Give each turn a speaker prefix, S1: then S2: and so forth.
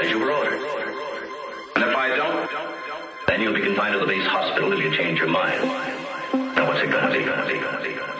S1: as you were ordered. And if I don't, then you'll be confined to the base hospital if you change your mind. Now what's it gonna be?